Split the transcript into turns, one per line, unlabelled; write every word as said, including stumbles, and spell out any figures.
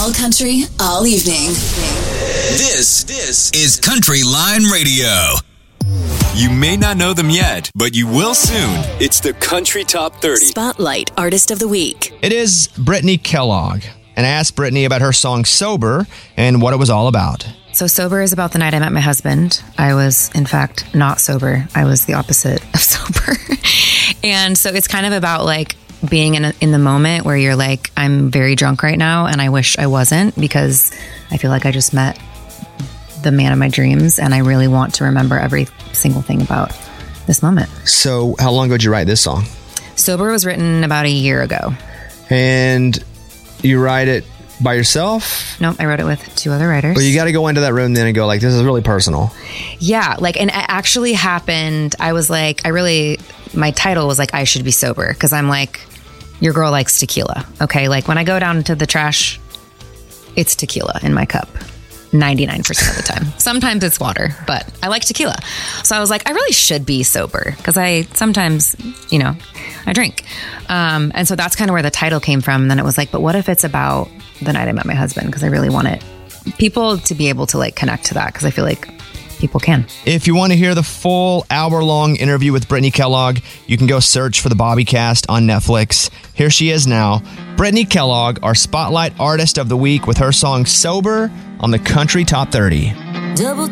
All country, all evening.
This, this is Country Line Radio. You may not know them yet, but you will soon. It's the Country Top thirty.
Spotlight Artist of the Week.
It is Brittany Kellogg. And I asked Brittany about her song Sober and what it was all about.
So Sober is about the night I met my husband. I was, in fact, not sober. I was the opposite of sober. And so it's kind of about like being in a, in the moment where you're like, I'm very drunk right now and I wish I wasn't, because I feel like I just met the man of my dreams and I really want to remember every single thing about this moment.
So how long ago did you write this song?
Sober was written about a year ago.
And you write it by yourself?
Nope, I wrote it with two other writers.
But you got to go into that room then and go like, this is really personal.
Yeah, like, and it actually happened. I was like, I really, my title was like, I should be sober, because I'm like, your girl likes tequila. Okay, like when I go down to the trash, it's tequila in my cup. ninety-nine percent of the time. Sometimes it's water, but I like tequila. So I was like, I really should be sober, because I sometimes, you know, I drink. Um, and so that's kind of where the title came from. And then it was like, but what if it's about the night I met my husband? Because I really want it, people to be able to like connect to that, because I feel like people can.
If you want to hear the full hour-long interview with Brittany Kellogg, you can go search for the Bobbycast on Netflix. Here she is now, Brittany Kellogg, our Spotlight Artist of the Week, with her song Sober on the Country Top thirty.
Double